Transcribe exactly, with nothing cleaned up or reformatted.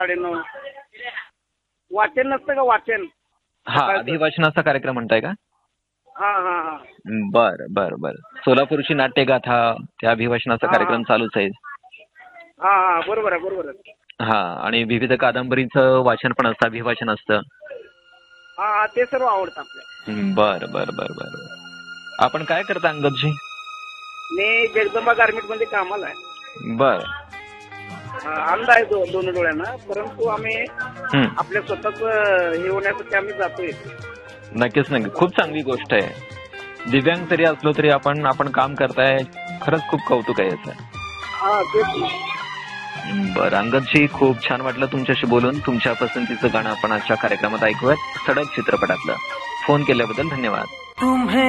साडेनऊ. वाचन नसतं का वाचन? हा, अभिवाचनाचा कार्यक्रम म्हणताय का? हा हा हा बर बर बर. सोलापूरची नाट्यगाथा, त्या अभिवाचनाचा हा, कार्यक्रम हा. चालूच आहे. हा हा बरोबर आहे बरोबर आहे. हा, आणि विविध कादंबरीचं वाचन पण असतं, अभिवाचन असतं. हा हा ते सर्व आवडतं आपल्याला. बर बर बर बर. आपण काय करता अंगदजी? मी जगदंबा गारमेंट मध्ये कामाला आहे. बर. हा, अंध आहे दो, दोन डोळ्यांना, परंतु आम्ही हम्म. आपल्या स्वतःच हे होण्यासाठी आम्ही जातोय. नक्कीच नक्की, खूप चांगली गोष्ट आहे. दिव्यांग जरी असलो तरी आपण आपण काम करताय, खरंच खूप कौतुक आहे याचं. हा तेच. बरं अंगदजी, खूप छान वाटलं तुमच्याशी बोलून. तुमच्या पसंतीचं गाणं आपण आजच्या कार्यक्रमात ऐकूयात, सडक चित्रपटातलं. फोन केल्याबद्दल धन्यवाद.